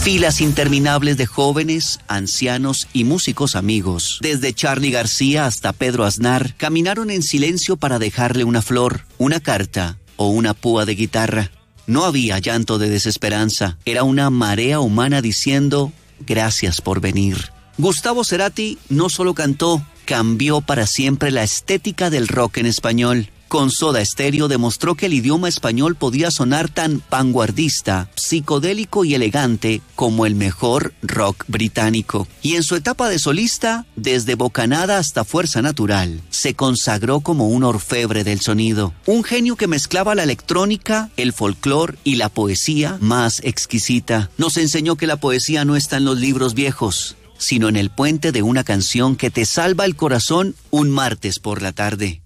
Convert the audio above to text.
Filas interminables de jóvenes, ancianos y músicos amigos, desde Charly García hasta Pedro Aznar, caminaron en silencio para dejarle una flor, una carta o una púa de guitarra. No había llanto de desesperanza, era una marea humana diciendo gracias por venir. Gustavo Cerati no solo cantó, cambió para siempre la estética del rock en español. Con Soda Stereo demostró que el idioma español podía sonar tan vanguardista, psicodélico y elegante como el mejor rock británico. Y en su etapa de solista, desde Bocanada hasta Fuerza Natural, se consagró como un orfebre del sonido. Un genio que mezclaba la electrónica, el folclore y la poesía más exquisita. Nos enseñó que la poesía no está en los libros viejos, sino en el puente de una canción que te salva el corazón un martes por la tarde.